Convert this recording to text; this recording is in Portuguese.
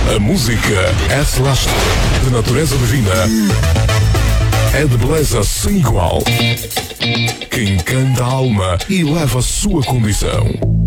A música é celeste, de natureza divina, é de beleza sem igual, que encanta a alma e leva a sua condição.